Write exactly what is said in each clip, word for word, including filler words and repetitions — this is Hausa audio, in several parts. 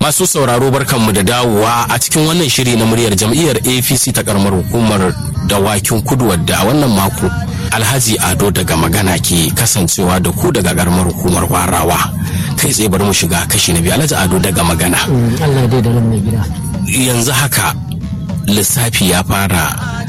Masu sauraro barkanmu da dawowa a cikin wannan shiri na muryar jam'iyyar A P C ta karamar hukumar Dawakin Kudu, wadda a wannan mako Alhaji Ado daga Magana ke kasancewa da ku daga karamar hukumar Warawa. Kai tsaye bari mu shiga kashi na biyu. Alhaji Ado daga Magana. Allah dai da ran mai gida. Yanzu haka lissafi ya fara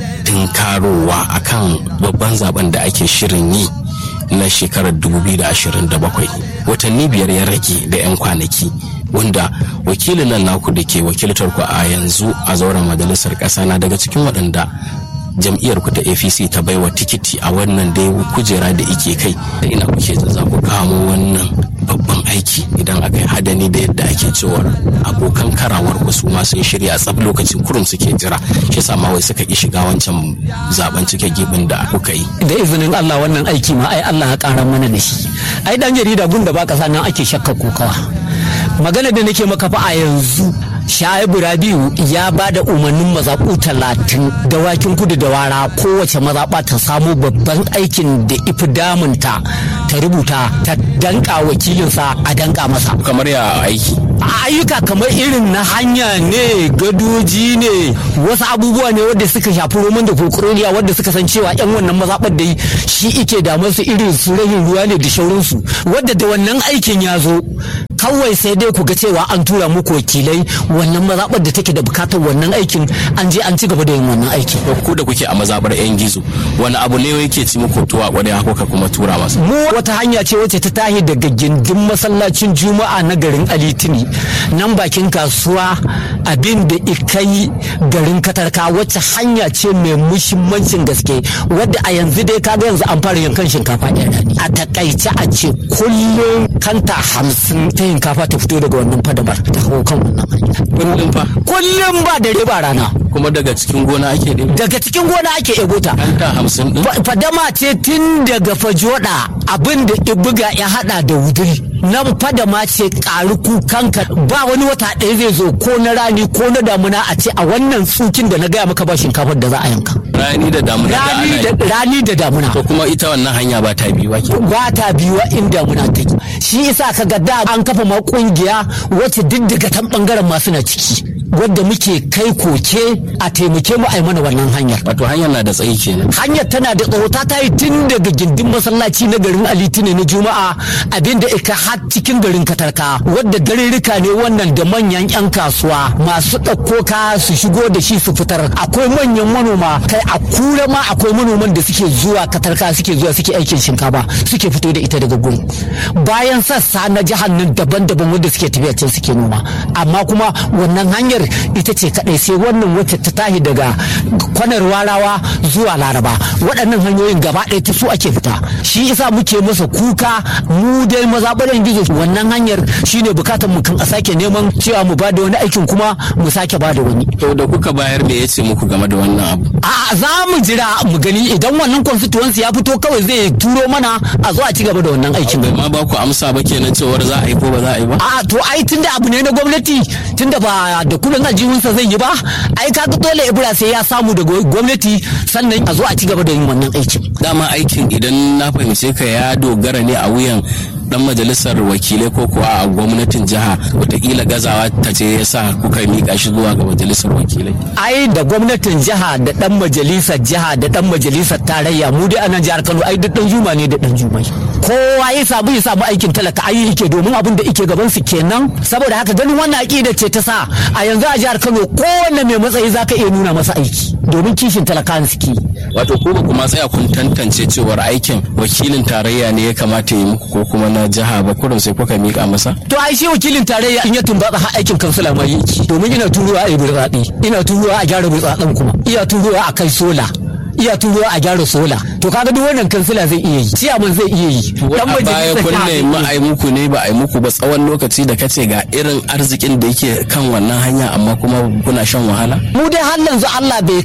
tinkarowa akan babban zaben da ake shirin yi na shekarar dubu biyu da ashirin da bakwai. Watanni biyar ya rage da 'yan kwanaki, wanda wakilin nan naku da ke wakiltar ku a yanzu a zauren majalisar ƙasa na daga cikin waɗanda jam'iyyar ku ta A P C ta baiwa tikiti a wannan dai kujera da ike kai. Ina kuke za ku kamo wannan babban aiki idan aka yi hadani da yadda ake cewa abokan karawar ku su ma sun shirya tsab lokacin kurum suke jira, shi yasa ma wai suka ki shiga wancan zaben cike gibin da kuka yi. Da izinin Allah wannan aiki ma ai Allah ya ƙara mana da shi. Ai dan jarida gun da ba ƙasa nan ake shakka kokawa. Magana da nake maka fa a yanzu Shaibu Rabiu ya ba da umarnin mazaɓu talatin Dawakin Kudu da Wara, kowace mazaɓa ta samu babban aikin da ifi damunta ta rubuta ta danka wakilinsa a danka masa. Kamar ya aiki? Ayyuka kamar irin na hanya ne, gadoji ne, wasu abubuwa ne wadda suka shafi roman da fokuroniya, wadda suka san cewa yan wannan mazaɓar da shi ike damar su irin su rahin ruwa ne da shaurinsu, wadda da wannan aikin ya zo kawai sai dai ku ga cewa an tura muku wakilai wannan mazaɓar da take da bukatar wannan aikin, an je an ci gaba da yin wannan aiki. Ku da kuke a mazaɓar yan gizo, wani abu ne yake ci muku tuwa ƙwarya kuka kuma tura masa? Mu wata hanya ce wacce ta tahi daga gindin masallacin Juma'a na garin Alitini, nan bakin kasuwa abin da ikai garin Katarka, wacce hanya ce mai muhimmancin gaske, wadda a yanzu dai kaga yanzu an fara yankan shinkafa ɗaya rani. A takaice a ce kullum kanta hamsin ta shinkafa ta fito daga wannan fadamar ta hau kan wannan hanya. Kullum fa? Kullum ba dare ba rana. Kuma daga cikin gona ake ɗebo? Daga cikin gona ake ego ta. Kanta hamsin ɗin? Fadama ce tun daga Fajoda abin da ibuga ya haɗa da wuduri. Nan fadama ce ƙari kukanka, ba wani wata ɗaya zai zo ko na rani ko na damuna a ce a wannan tsukin da na gaya maka ba shinkafar da za a yanka. Rani da damuna da ana yi? Rani da damuna. To kuma ita wannan hanya ba ta biyuwa ke? Ba ta biyuwa in damuna take. Shi isa ka ga da an kafa ma kungiya wacce duk daga tan bangaren masu na ciki, wadda muke kai koke a taimake mu a mana wannan hanyar. Wato hanyar na da tsayi kenan? Hanyar tana da tsawo, ta tayi tun daga gindin masallaci na garin Alitini na Juma'a abinda ika har cikin garin Katarka, wadda garirrika ne wannan da manyan yan kasuwa masu ɗauko kaya su shigo da shi su fitar. Akwai manyan manoma, kai a Kura ma akwai manoman da suke zuwa Katarka, suke zuwa suke aikin shinkafa, suke fito da ita daga gurin. Bayan sassa na jihar nan daban-daban wanda suke tafiya can suke noma, amma kuma wannan hanyar ita ce kadai, sai wannan wacce ta tahi daga kwanar Warawa zuwa Laraba. Waɗannan hanyoyin gaba ɗaya ta su ake fita. Shi isa muke masa kuka mu dai mazaɓaren gizo, wannan hanyar shine bukatar mu kan a sake neman cewa mu bada wani aikin kuma mu sake bada wani. To da kuka bayar me yace muku game da wannan abu? A za mu jira mu gani idan wannan constituency ya fito kawai zai turo mana a zo a ci gaba da wannan aikin. Bai ma ba ku amsa ba kenan cewar za a yi ko ba za a yi ba? A to ai tunda abu ne na gwamnati, tunda ba da kudin aljihunsa zai yi ba, ai kaga dole Ibra sai ya samu daga gwamnati sannan a zo a ci gaba da yin wannan aikin. Dama aikin idan na fahimce ka ya dogara ne a wuyan dan majalisar wakilai ko kuwa a gwamnatin jiha, wataƙila gazawa ta ce ya sa kuka miƙa shi zuwa ga majalisar wakilai? Ai da gwamnatin jiha da dan majalisar jiha da dan majalisar tarayya, mu dai a nan jihar Kano ai duk dan juma ne da dan jumai. Kowa ya samu ya samu aikin talaka ai yake, domin abin da yake gaban su kenan. Saboda haka ganin wannan aƙida ce ta sa a yanzu a jihar Kano kowanne mai matsayi zaka iya nuna masa aiki, domin kishin talakan suke. Wato ko ba kuma tsaya kun tantance cewar aikin wakilin tarayya ne ya kamata ya muku ko kuma na jiha ba, kurum sai kuka mika masa? To ai shi wakilin tarayya in ya tumbatsa har aikin kansila ma yake, domin ina turuwa a yi burtsatsi, ina turuwa a gyara burtsatsen kuma, iya turuwa a kai sola, iya turuwa a gyara sola. To kaga duk wannan kansila zai iya yi, ciyaman zai iya yi. Dan baya kun nemi ai muku ne ba ai muku ba tsawon lokaci da kace ga irin arzikin da yake kan wannan hanya, amma kuma kuna shan wahala? Mu dai har yanzu Allah bai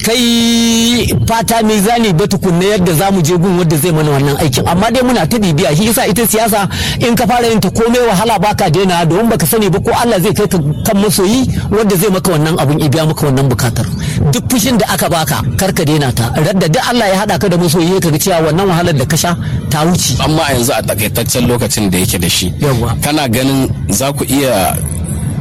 kai fata mizani ba tukunna yadda zamu je gun wanda zai mana wannan aikin, amma dai muna ta bibiya. Shi yasa ita siyasa in ka fara yin ta komai wahala baka daina, domin baka sani ba ko Allah zai kai ka kan masoyi wanda zai maka wannan abun, ya biya maka wannan bukatar. Duk fushin da aka baka kar ka daina ta, radda duk Allah ya hada ka da masoyi ka ga cewa wannan wahalar da ka sha ta wuce. Amma yanzu a takaitaccen lokacin da yake da shi, kana ganin za ku iya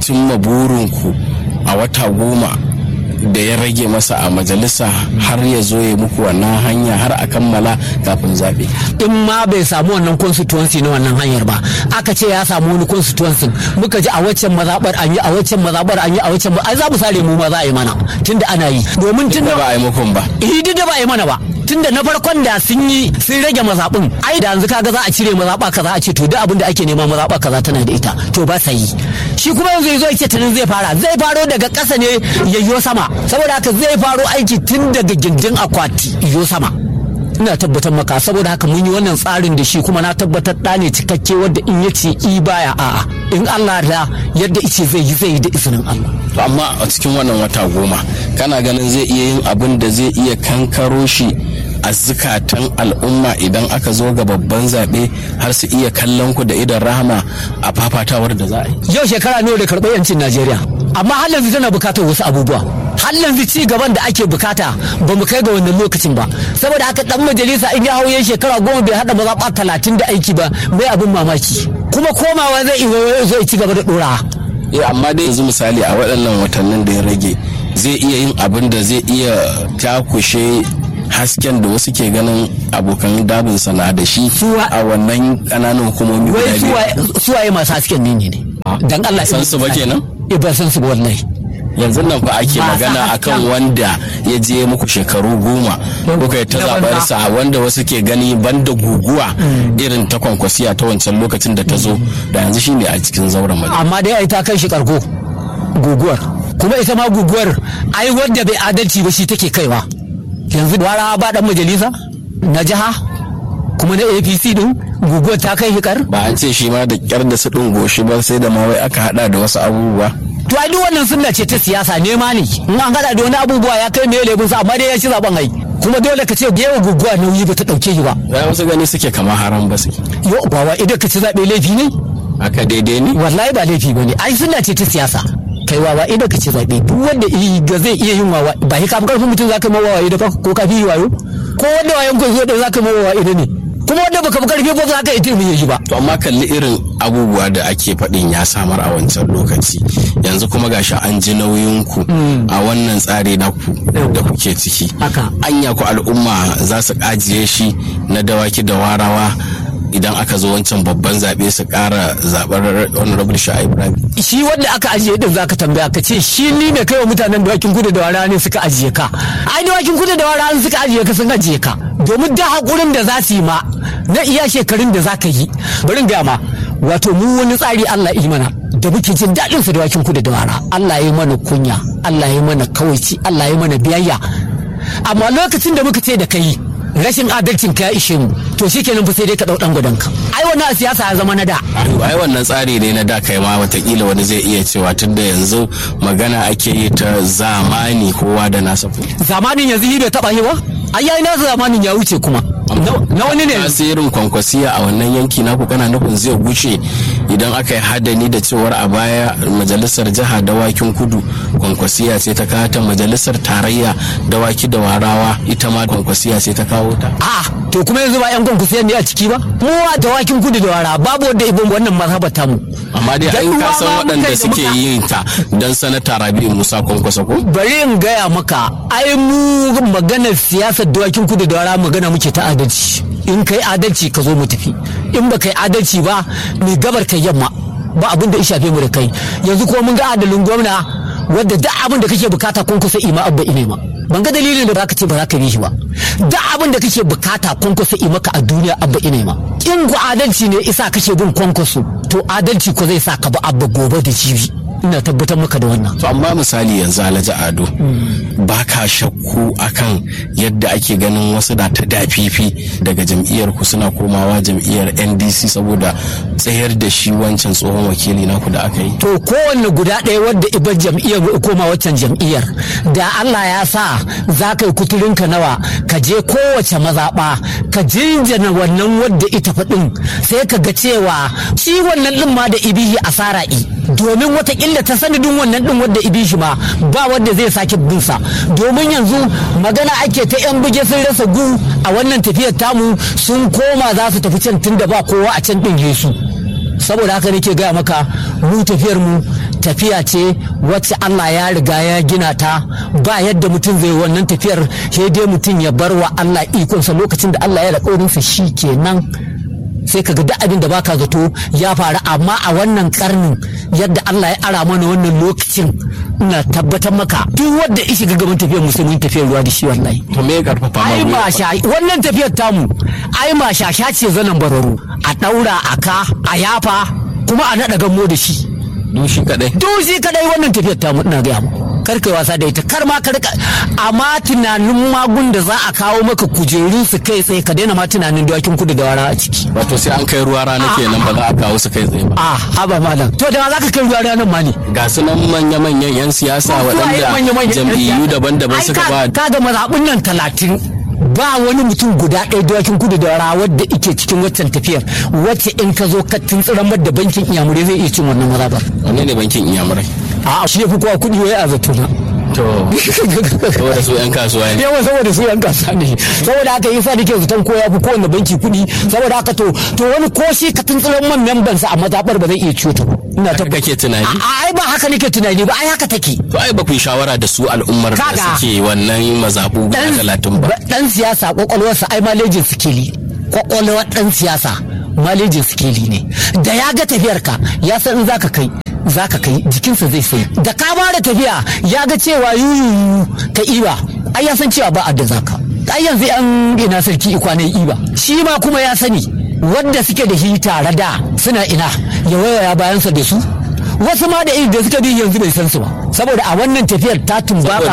cimma burinku a wata goma da ya rage masa a majalisa har ya zo ya muku wannan hanya har a kammala kafin zaɓe. In ma bai samu wannan constituency na wannan hanyar ba, aka ce ya samu wani constituency, muka ji a waccan mazaɓar an yi, a waccan mazaɓar an yi, a waccan ai za mu sare mu ma za a yi mana tunda ana yi. Domin tunda ba a yi muku ba. Eh duk da ba a yi mana ba. Tunda na farkon da sun yi sun rage mazaɓin, ai da yanzu kaga za a cire mazaɓa kaza a ce to duk abin da ake nema mazaɓa kaza tana da ita, to ba sa yi. Shi kuma yanzu ya zo ya ce tunin zai fara, zai faro daga ƙasa ne yayyo sama, saboda haka zai faro aiki tun daga gindin akwati yo sama. Ina tabbatar maka, saboda haka mun yi wannan tsarin da shi, kuma na tabbatar da ne cikakke wanda in ya ce i baya a'a, in Allah da yadda ice zai yi zai yi da izinin Allah. To amma a cikin wannan wata goma kana ganin zai iya yin abin da zai iya kankaro shi a zukatan al'umma idan aka zo ga babban zaɓe har su iya kallon ku da idan rahama a fafatawar da za a yi? Yau shekara nawa da karɓar yancin Najeriya, amma har yanzu tana bukatar wasu abubuwa. Har yanzu ci gaban da ake bukata ba mu kai ga wannan lokacin ba, saboda haka dan majalisa in ya hauye shekara goma bai hada mazaɓa talatin da aiki ba, mai abin mamaki, kuma komawa zai zo ci gaba da ɗorawa. Eh amma dai yanzu misali a waɗannan watannin da ya rage zai iya yin abin da zai iya takushe hasken da wasu ke ganin abokan dabinsa na da shi a wannan ƙananan hukumomi guda biyu. Wai suwaye masu hasken ne ne dan Allah san su ba kenan? Eh ba san su ba wallahi. Yanzu nan fa ake magana akan wanda ya je muku shekaru goma kuka yi ta zaɓarsa, wanda wasu ke gani banda guguwa irin ta kwankwasiya ta wancan lokacin da ta zo da yanzu shine a cikin zauren magana. Amma dai ai ta kai shi karko guguwar, kuma ita ma guguwar ai wanda bai adalci ba shi take kaiwa. Yanzu wara ba dan majalisa na jiha kuma na A P C din guguwar ta kai hikar. Ba an ce shi ma da kyar da su ɗin goshi ba, sai da ma wai aka hada da wasu abubuwa. To ai duk wannan sunna ce ta siyasa, nema ne in an hada da wani abubuwa ya kai mai lebin sa, amma dai ya ci zaben ai, kuma dole ka ce yawa guguwa nauyi ba ta dauke shi ba. Ya wasu gani suke kamar haram ba su. Yo ba wa idan ka ci zabe laifi ne? Aka daidai ne? Wallahi ba laifi bane, ai sunna ce ta siyasa. Kai wawa idan ka ci zabe, duk wanda ga zai iya yin wawa ba shi ka karfin mutum zaka ma wawa idan ko ka fi wayo, ko wanda wayan ko zo da zaka ma wawa idan ne, kuma wanda baka karfi ba za ka yi turmi shi ba. To amma kalli irin abubuwa da ake faɗin ya samar a wancan lokaci, yanzu kuma gashi an ji nauyin ku a wannan tsari na ku da kuke ciki. Anya ku al'umma za su ajiye shi na dawaki da warawa idan aka zo wancan babban zaɓe su ƙara zaɓar honorable Sha'ibu Ibrahim? Shi wanda aka ajiye din zaka tambaya ka ce shi ni ne kai wa mutanen dawakin kudu da wara ne suka ajiye ka. Ai dawakin kudu da wara ne suka ajiye ka sun ajiye ka domin da hakurin da za su yi ma na iya shekarun da zaka yi. Bari ga ma wato mu wani tsari Allah yi mana da muke jin daɗin su dawakin kudu da wara. Allah ya mana kunya, Allah ya mana kawaici, Allah ya mana biyayya. Amma lokacin da muka ce da kai rashin adalcin ka ya ishe mu, to shikenan fa sai dai ka dau dan gudan ka. Ai wannan siyasa ya zama na da. Ai wannan tsari ne na da, kai ma watakila wani zai iya cewa tunda yanzu magana ake yi ta zamani kowa da nasa. Zamanin yanzu bai taba yi ba? Ai yayi nasa zamanin ya wuce kuma. Na wani ne tasirin kwankwasiya a wannan yanki naku kana nufin zai guce idan aka yi hadani da cewar a baya majalisar jiha dawakin kudu kwankwasiya ce ta kawo ta, majalisar tarayya dawaki da warawa ita ma kwankwasiya ce ta kawo ta. A to kuma yanzu ba yan kwankwasiya ne a ciki ba? Mu a dawakin kudu da warawa babu wanda ibon wannan mazhabar tamu. Amma dai ai ka san waɗanda suke yin ta dan sanata Rabi'u Musa Kwankwasa ko? Bari in gaya maka, ai mu maganar siyasar dawakin kudu da warawa magana muke ta adalci. In kai adalci ka zo mu tafi, in ba kai adalci ba mai gabar kai yamma ba abin da ya shafe mu da kai. Yanzu kuma mun ga adalin gwamna wadda duk abin da kake bukata kun kusa ima abba ine ma, ban ga dalilin da zaka ce ba za ka bi shi ba. Duk abin da kake bukata kun kusa ima ka a duniya abba ine ma. In ku adalci ne isa kake bin kwankwaso, to adalci ko zai sa ka ba abba gobe da jibi. Ina tabbatar maka da wannan. To amma misali yanzu Alhaji Ado ba ka shakku akan yadda ake ganin wasu da ta dafifi daga jam'iyyar ku suna komawa jam'iyyar N D C saboda tsayar da shi wancan tsohon wakili naku da aka yi? To kowanne guda ɗaya wadda ibar jam'iyyar koma waccan jam'iyyar da Allah ya sa za ka yi kuturinka nawa ka je kowace mazaɓa ka jinjina wannan wadda ita faɗin sai ka ga cewa shi wannan ɗin ma da ibihi asara i domin watakila ta sanadin wannan ɗin wadda ibihi ma ba wadda zai sake binsa, domin yanzu magana ake ta yan buge sun rasa gu a wannan tafiyar tamu sun koma za su tafi can tun da ba kowa a can ɗin Yesu. Saboda haka nake gaya maka mu tafiyar mu tafiya ce wacce Allah ya riga ya gina ta, ba yadda mutum zai wannan tafiyar, sai dai mutum ya bar wa Allah ikonsa. Lokacin da Allah ya alƙawarinsa shi kenan sai kaga duk abin da baka zato ya faru. Amma a wannan karnin yadda Allah ya ara mana wannan lokacin, ina tabbatar maka duk wanda ya shiga gaban tafiyar musulmi tafiyar ruwa da shi wallahi. To me ya karfafa ma? Ai ma sha wannan tafiyar tamu ai ma sha sha ce zanan bararo, a daura aka a yafa kuma a nada gammo da shi. Dushi kadai. Dushi kadai wannan tafiyar tamu ina ga mu. Kar kai wasa da ita, kar ma ka rika amma tunanin magun da za a kawo maka kujeru su kai tsaye, ka daina ma tunanin dawakin kudu da wara a ciki. Wato sai an kai ruwa rana kenan ba za a kawo su kai tsaye ba. Ah, haba malam. To da za ka kai ruwa ranan ma ne. Ga su nan manya-manyan 'yan siyasa waɗanda jam'iyyu daban-daban suka ba. Ka ga mazaɓun nan talatin ba wani mutum guda ɗaya dawakin kudu da wara wadda ike cikin waccan tafiyar, wacce in ka zo ka tuntsiran da bankin iyamurai zai iya cin wannan mazaɓar. Wanne ne bankin iyamurai? A'a, shi ya fi kowa kuɗi wai a zato na. To saboda su yan kasuwa ne. Yawa saboda su yan kasuwa ne. Saboda haka yasa nake zaton ko ya fi kowanne banki kuɗi. Saboda haka to to wani ko shi ka tuntsiran man memban sa a mazaɓar ba zai iya ciwo ta ba. Ina ta kake tunani? Ai ba haka nake tunani ba, ai haka take. To ai ba ku yi shawara da su al'ummar da suke wannan mazaɓu guda talatin ba. Dan siyasa kwakwalwarsa ai malejin sikeli. Kwakwalwar dan siyasa malejin sikeli ne. Da ya ga tafiyar ka ya san in zaka kai zaka kai jikinsa zai sai. Da ka fara tafiya ya ga cewa yuyu ka iba, ai ya san cewa ba a da zaka. Ai yanzu yan ina sarki ikwanai iba, shi ma kuma ya sani wanda suke da shi tare da suna ina ya waya bayansa da su. Wasu ma da iri da suka bi yanzu bai san su ba, saboda a wannan tafiyar ta tumbaka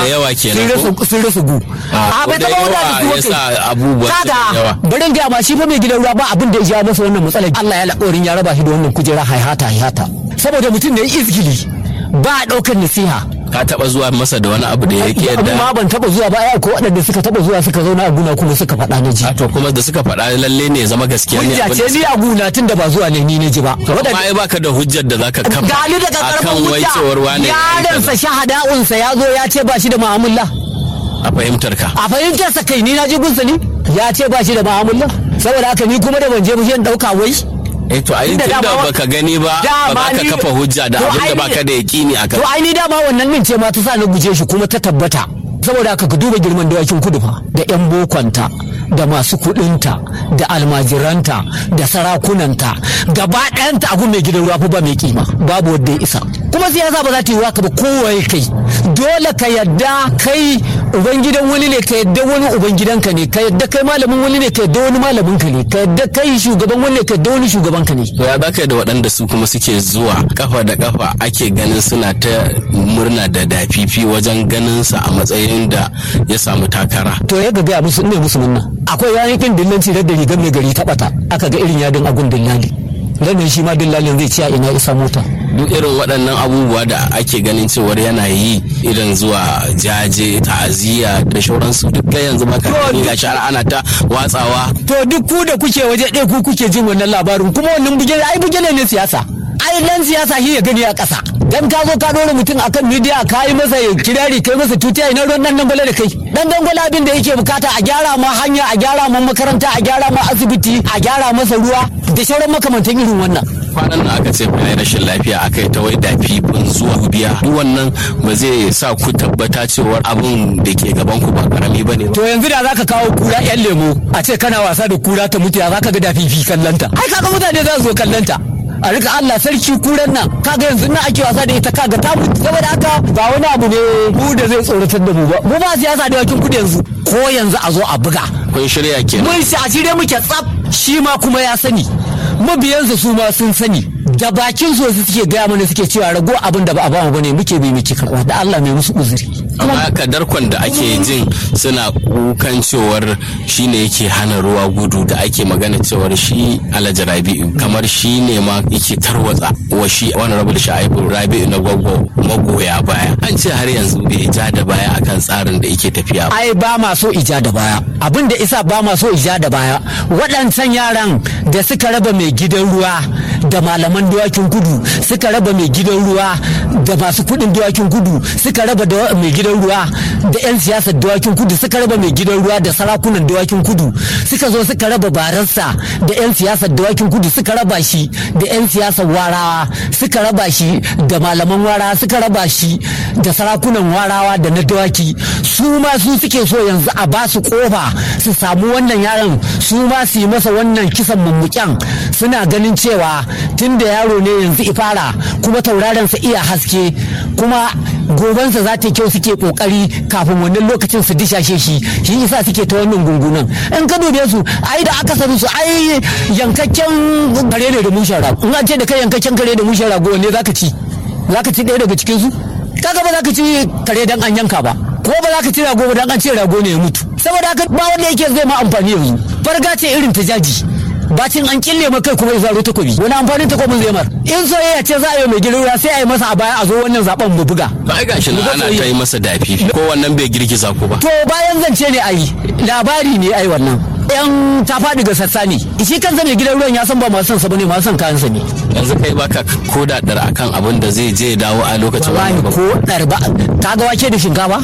sun rasa gu. A bai taba wanda da su abubuwa kaga barin ga ma shi fa mai gidan ruwa ba abin da ya ja masa wannan matsalar. Allah ya laƙorin ya raba shi da wannan kujera haihata haihata, saboda mutum ne izgili ba a ɗaukar nasiha. Ka taba zuwa masa da wani abu da yake yadda? Ma ban taba zuwa ba, ai ko waɗanda suka taba zuwa suka zauna a guna kuma suka faɗa na ji. To kuma da suka faɗa lalle ne zama gaskiya ne abin. Hujja ce ni a guna tun da ba zuwa ne ni na ji ba. Kuma ai baka da hujjar da zaka kafa akan wai cewar wane. Yaron sa shahada'un sa ya zo ya ce ba shi da mu'amala. A fahimtar ka? A fahimtar sa kai ni na ji gunsa ni ya ce ba shi da mu'amala. Saboda haka ni kuma da ban je mu shi dauka wai. Eh to ai tunda baka gani ba ba za ka kafa hujja da abin da baka da yakini akan. To ai ni dama wannan din ce ma ta sa na guje shi kuma ta tabbata. Saboda haka ka duba girman dawakin kudu fa, da yan bokonta da masu kudinta da almajiranta da sarakunanta gaba ɗayanta a gun mai gidan ruwa ba mai kima, babu wanda ya isa. Kuma siyasa ba za ta yi waka ba, kowaye kai dole ka yadda kai ubangidan wani ne, ka yadda wani ubangidanka ne, ka yadda kai malamin wani ne, ka yadda wani malamin ka ne, ka yadda kai shugaban wani ne, ka yadda wani shugaban ka ne. To ya zaka da waɗanda su kuma suke zuwa kafa da kafa ake ganin suna ta murna da dafifi wajen ganin sa a matsayin da ya samu takara. To ya ga musu ne musu munna. Akwai yayin dillanci da rigar mai gari ta bata, aka ga irin yadin agun dillali. Ranar shi ma dillalin zai ci a ina isa mota. Duk irin waɗannan abubuwa da ake ganin cewar yana yi irin zuwa jaje ta'aziyya da shauransu duk kai yanzu baka gani gashi ana ta watsawa. To duk ku da kuke waje ɗaya ku kuke jin wannan labarin, kuma wannan bugele ai bugele ne siyasa. Ai dan siyasa shi ya gani a ƙasa. Dan ka zo ka dora mutum akan media ka yi masa kirari kai masa tutiya ina ruwan dan dangwale da kai. Dan dangwale abin da yake bukata a gyara ma hanya, a gyara ma makaranta, a gyara ma asibiti, a gyara masa ruwa da sauran makamantan irin wannan. Kwanan nan aka ce ya rashin lafiya aka yi ta wai da fifin zuwa biya. Duk wannan ba zai sa ku tabbata cewar abin da ke gaban ku ba karami ba ne. To yanzu da zaka kawo kura yan lemo a ce kana wasa da kura ta mutu ya zaka ga da fifi kallanta. Ai kaga mutane za su zo kallanta. A rika Allah sarki kuran nan kaga yanzu na ake wasa da ita kaga ta mutu, saboda haka ba wani abu ne mu da zai tsoratar da mu ba. Mu ba siyasa da yakin kudi yanzu ko yanzu a zo a buga. Kun shirya kenan. Mun shi a shirye muke tsaf, shi ma kuma ya sani. Mabiyansa su ma sun sani, da bakin su suke gaya mana suke cewa rago abin da ba a bamu bane muke bi muke karɓa, da Allah mai musu uzuri. Amma kadarkon da ake jin suna kukan cewar shine yake hana ruwa gudu, da ake magana cewar shi Alhaji Rabi'u kamar shi ne ma yake tarwatsa wa shi wani rabu da Sha'ibu Rabi'u na gwaggo magoya baya. An ce har yanzu bai ja da baya akan tsarin da yake tafiya. Ai ba ma so ija da baya, abin da isa ba ma so ija da baya. Waɗancan yaran da suka raba mai gidan ruwa da malaman dawakin kudu, suka raba mai gidan ruwa da masu kuɗin dawakin kudu, suka raba da mai gidan gidan ruwa da 'yan siyasar dawakin kudu suka raba mai gidan ruwa da sarakunan dawakin kudu, suka zo suka raba bararsa da 'yan siyasar dawakin kudu, suka raba shi da 'yan siyasar warawa, suka raba shi da malaman warawa, suka raba shi da sarakunan warawa da na dawaki. Su ma su suke so yanzu a ba su kofa su samu wannan yaron, su ma su yi masa wannan kisan mummuken. Suna ganin cewa tun da yaro ne yanzu ifara kuma tauraron sa iya haske kuma gobansa za ta kyau, suke kokari kafin wannan lokacin su dishashe shi, shi yasa suke ta wannan gungunan. In ka dube su ai da aka sani su ai yankakken kare ne da mushen rago. In an ce da kai yankakken kare da mushen rago ne zaka ci zaka ci ɗaya daga cikin su? Kaga ba za ka ci kare dan an yanka ba, ko ba za ka ci rago ba dan an ce rago ne ya mutu. Saboda haka ba wanda yake zai ma amfani yanzu. Farga ce irin ta jaji, bacin an kille maka kuma ya zaro takobi, wani amfanin takobin zai mar? In soyayya ce za a yi mai gidan sai a yi masa a baya a zo wannan zaben mu buga. Ba gashi na ana ta yi masa dafi ko wannan bai girgiza ku ba. To bayan zance ne ayi, labari ne ai wannan. Yan ta faɗi ga sassa ne, shi kansa mai gidan ruwan ya san ba masu son sa bane, masu son kayan sa ne. Yanzu kai baka ko da dar akan abin da zai je dawo a lokacin wannan ba. Ko dar ba, kaga wake da shinkafa?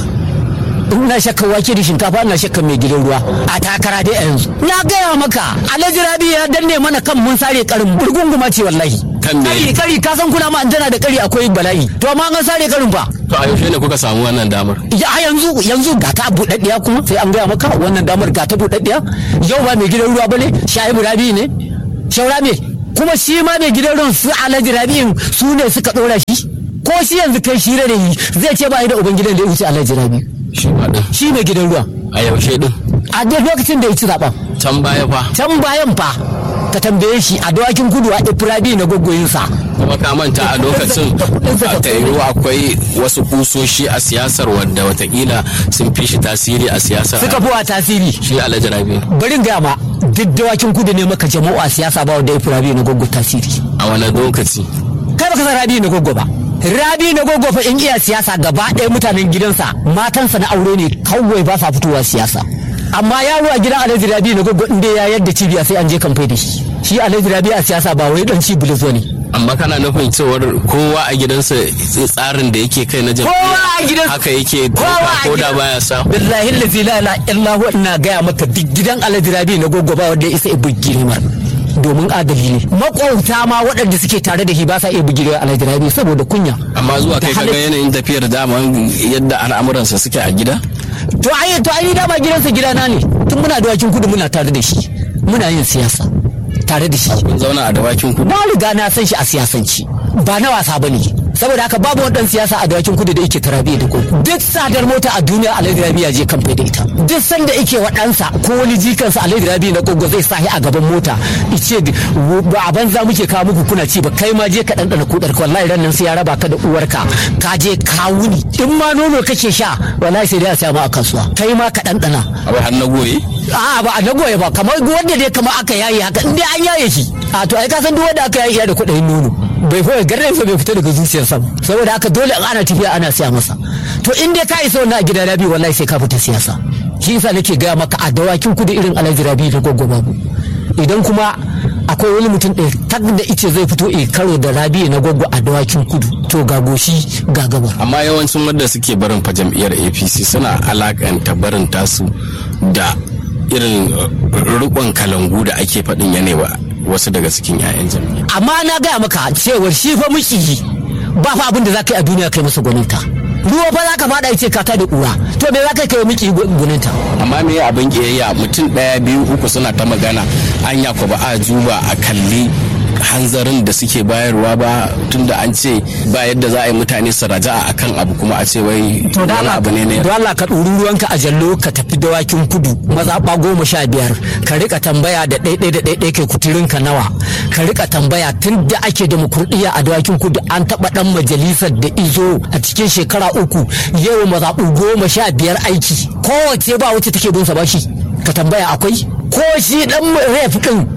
Ina shakkan wake da shinkafa, ina shakkan mai gidan ruwa a takara dai a yanzu. Na gaya maka Alhaji Rabi ya danne mana kan mun sare karin burgunguma ce wallahi. Kan me? Kari kari ka san kula ma an tana da kari akwai bala'i. To amma an sare karin fa. To a yaushe ne kuka samu wannan damar? Ya yanzu yanzu ga ta buɗaɗɗiya kuma sai an gaya maka wannan damar ga ta buɗaɗɗiya. Yau ba mai gidan ruwa bane, Shaibu Rabi ne. Shaura me? Kuma shi ma mai gidan ruwan su Alhaji Rabi su ne suka dora shi. Ko shi yanzu kai shi da yi zai ce ba da uban gidan da ya wuce Alhaji Rabi. Shi ma din. Shi mai gidan ruwa. A yaushe din? A duk lokacin da ya ci zaben. Can baya fa. Can bayan fa. Ka tambaye shi a dawakin kudu a Ifrabi na gwaggwayinsa. Kuma ka manta a lokacin ta yiwu akwai wasu kusoshi a siyasar wadda watakila sun fi shi tasiri a siyasar. Suka fi wa tasiri. Shi Alhaji Rabi. Bari gaya ma duk dawakin kudu ne maka jama'u a siyasa ba wanda Ifrabi na gwaggwa tasiri. A wani lokaci? Kai baka san Rabi na gwaggwa ba. Rabi na gwaggwa fa in iya siyasa gaba ɗaya mutanen gidansa matansa na aure ne kawai ba sa fitowa siyasa. Amma yaro a gidan Alhaji Rabi na gwaggwa inda ya yadda cibiya sai an je kamfai da shi. Shi Alhaji Rabi a siyasa ba wai dan cibilis ne. Amma kana nufin cewar kowa a gidansa tsarin da yake kai na jam'iyya kowa a gidansa haka yake ko da baya sa. Billahi la ilaha illallah ina gaya maka duk gidan Alhaji Rabi na gwaggwa ba wanda ya isa ibuggi ne mar. Domin adali ne makwauta ma waɗanda suke tare da shi ba sa iya bugirewa Alhaji Rabi saboda kunya. Amma zuwa kai kaga yanayin tafiyar dama yadda al'amuransa suke a gida? To ai to ai dama gidansa gidana ne tun muna dawakin kudu muna tare da shi muna yin siyasa tare da shi. Kun zauna a dawakin kudu? Na riga na san shi a siyasanci ba na wasa bane. Saboda haka babu wani dan siyasa a dawakin kudu da yake tarabiya da kudu. Duk sadar mota a duniya Alhaji Rabi ya je kamfe da ita. Duk sanda yake waɗansa ko wani jikansa Alhaji Rabi na gogo zai sahi a gaban mota ice ba a banza muke kawo muku kuna ci ba kai ma je ka ɗanɗana kudar ka wallahi ran nan sai ya raba ka da uwarka ka je ka wuni in ma nono kake sha wallahi sai dai a saya ma a kasuwa kai ma ka ɗanɗana. Abai har na goye? A'a ba a na goye ba kamar wanda dai kamar aka yaye haka in dai an yaye shi. A to ai ka san duk wanda aka yaye da kuɗin nono bai fa garin sa bai fita daga zuciyarsa saboda haka dole ana tafiya ana siya masa. To in dai ka isa wannan a gidan Rabi wallahi sai ka fita siyasa. Shi yasa nake gaya maka a dawakin kudu irin Alhaji Rabi da goggo babu. Idan kuma akwai wani mutum ɗaya tag da ice zai fito e karo da Rabi na goggo a dawakin kudu to ga goshi ga gabar. Amma yawancin wanda suke barin fa jam'iyyar A P C suna alakanta barin tasu da irin rukun kalangu da ake faɗin yanewa wasu daga cikin 'ya'yan jam'iyya. Amma na gaya maka cewar shi fa miki ba fa abin da za ka yi a duniya kai masa gwaninta. Ruwa fa za ka faɗa ya ce kaka da ƙura to me za ka kai miki gwaninta. Amma me abin ƙiyayya mutum ɗaya biyu uku suna ta magana anya ko ba a juba a kalli hanzarin da suke bayarwa ba tunda an ce ba yadda za a yi mutane su raja'a akan abu kuma a ce wai wani abu ne ne. To Allah ka ɗuri ruwanka a jallo ka tafi dawakin kudu mazaɓa goma sha biyar ka rika tambaya da ɗaiɗai da ɗaiɗai kai kuturinka nawa ka rika tambaya tun da ake demokuraɗiyya a dawakin kudu an taɓa ɗan majalisar da izo a cikin shekara uku yau mazaɓu goma sha biyar aiki kowace ba wacce take bin sa bashi ka tambaya akwai ko shi ɗan ref ɗin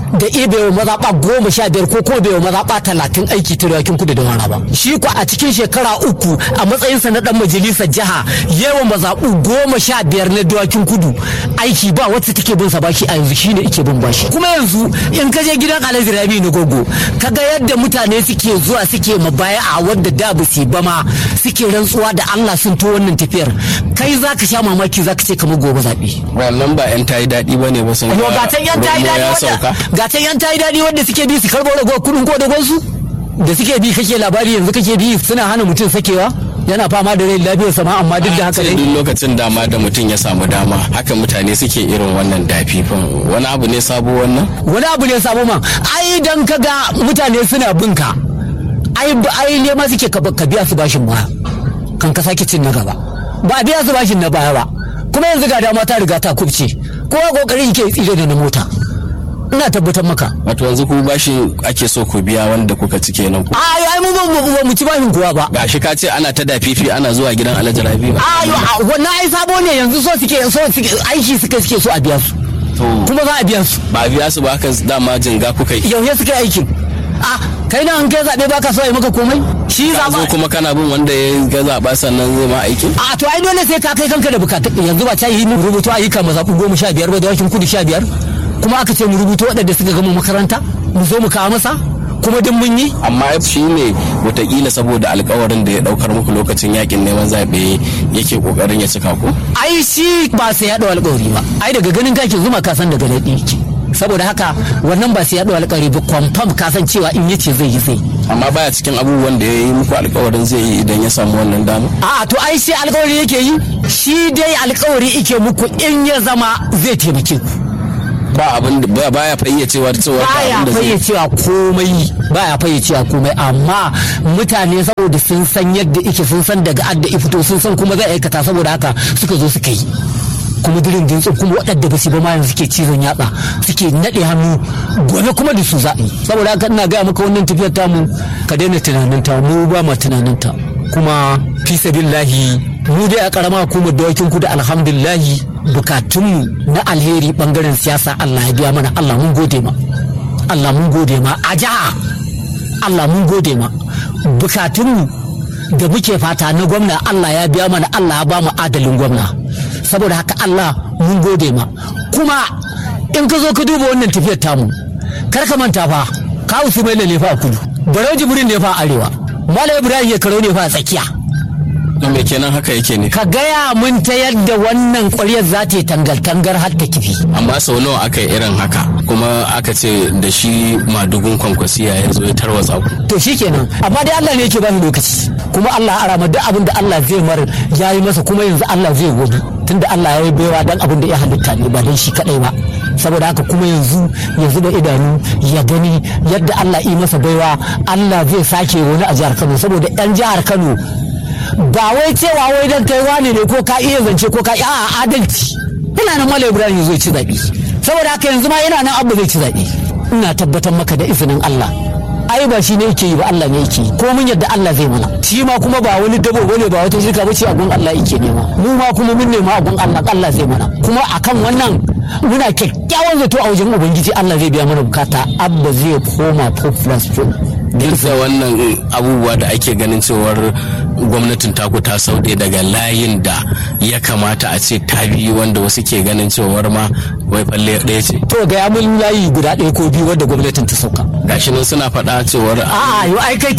da ibewa mazaɓa goma sha biyar ko kuma bewa mazaɓa talatin aiki ta dawakin kudu da wara ba shi ko a cikin shekara uku a matsayinsa na dan majalisar jiha yawan mazaɓu goma sha biyar na dawakin kudu aiki ba wacce take bin sa bashi a yanzu shine ike bin bashi kuma yanzu in ka je gidan Alhaji Rabi na Gogo kaga yadda mutane suke zuwa suke mabaya a wanda da ba su ba ma suke rantsuwa da Allah sun to wannan tafiyar kai zaka sha mamaki zaka ce kamar gobe zaɓe wannan ba yan tayi daɗi bane ba sun ga gatan yan tayi daɗi wanda gatan yan tayi daɗi wanda suke bi su karɓo rago kudin ko da su da suke bi kake labari yanzu kake bi suna hana mutum sakewa yana fama da rai lafiyar sama amma duk da haka dai duk lokacin dama da mutum ya samu dama haka mutane suke irin wannan dafifin wani abu ne sabo wannan wani abu ne sabo man ai dan kaga mutane suna binka ai ai ne ma suke ka biya su bashin ma kan ka sake cin na gaba ba biya su bashin na baya ba kuma yanzu ga dama ta riga ta kubce kowa kokarin yake tsire da na mota ina tabbatar maka wato yanzu ku bashi ake so ku biya wanda kuka ci kenan ku ai ai mu ba mu ci bashin kuwa ba gashi ka ce ana ta dafifi ana zuwa gidan Alhaji Rabi ba ai wannan ai sabo ne yanzu so suke so suke aiki suke suke so a biya su kuma za a biya su ba a biya su ba haka dama jinga kuka yi yau suka yi aikin ah kai na an kai zabe baka so yi maka komai shi za ba kuma kana bin wanda ya ga zaba sannan zai ma aiki a to ai dole sai ka kai kanka da bukatu yanzu ba ta yi rubutu ayyuka mazaɓu goma sha biyar ba da wakin kudu sha biyar kuma aka ce mu rubuta waɗanda suka gama makaranta mu zo mu kawo masa kuma duk mun yi amma shi ne wataƙila saboda alkawarin da ya ɗaukar muku lokacin yakin neman zaɓe yake ƙoƙarin ya cika ku ai shi ba sai ya ɗau alkawari ba ai daga ganin kake zuma ka san daga daɗi yake saboda haka wannan ba sai ya ɗau alkawari ba kwamfam ka san cewa in yace zai yi zai amma baya cikin abubuwan da ya yi muku alkawarin zai yi idan ya samu wannan dama a to ai shi alkawari yake yi shi dai alkawari yake muku in ya zama zai taimake ku ba abin da baya fayyacewa cewa baya fayyacewa komai baya fayyacewa komai amma mutane saboda sun san yadda yake sun san daga adda ifito sun san kuma zai aikata saboda haka suka zo suka yi kuma dirin dintsin kuma waɗanda ba su ba ma yanzu suke cizon yatsa suke naɗe hannu gobe kuma da su za a yi saboda haka ina gaya maka wannan tafiyar tamu ka daina tunanin ta mu ba ma tunanin ta kuma fi sabilillahi mu dai a karama hukumar dawakin kudu alhamdulillahi bukatunmu na alheri bangaren siyasa Allah ya biya mana Allah mun gode ma Allah mun gode ma a jiha Allah mun gode ma bukatunmu da muke fata na gwamna Allah ya biya mana Allah ya ba mu adalin gwamna saboda haka Allah mun gode ma kuma in ka zo ka duba wannan tafiyar tamu kar ka manta fa ka usmai ne fa a kudu barau jibrin ne fa a arewa malam ibrahim ya karo ne fa a tsakiya don me kenan haka yake ne ka gaya mun ta yadda wannan ƙwaryar za ta yi tangal-tangar har ta kifi amma sau nawa aka yi irin haka kuma aka ce da shi madugun kwankwasiya ya zo ya tarwatsa ku to shi kenan amma dai Allah ne yake ba ni lokaci kuma Allah ya arama duk abin da Allah zai mar ya yi masa kuma yanzu Allah zai gobe tunda Allah ya yi baiwa dan abin da ya halitta ne ba dan shi kadai ba saboda haka kuma yanzu ya zuba idanu ya gani yadda Allah yi masa baiwa Allah zai sake wani a jihar Kano saboda yan jihar Kano ba wai cewa wai dan kai wane ne ko ka iya zance ko ka a adalci ina nan Malam Ibrahim zai ci zabi saboda haka yanzu ma ina nan Abba zai ci zabi ina tabbatar maka da izinin Allah ai ba shi ne yake yi ba Allah ne yake yi ko mun yadda Allah zai mana shi ma kuma ba wani dabo bane ba wata shirka bace a gun Allah yake nema mu ma kuma mun nema a gun Allah Allah zai mana kuma akan wannan muna kyakkyawan zato a wajen ubangiji Allah zai biya mana bukata Abba zai koma top plus two duk da wannan abubuwa da ake ganin cewar gwamnatin taku ta sauɗe daga layin da ya kamata a ce ta biyu wanda wasu ke ganin cewar ma wai falle ɗaya ce to ga mun layi guda ɗaya ko biyu wanda gwamnatin ta sauka gashi nan suna faɗa cewar a'a yau ai kai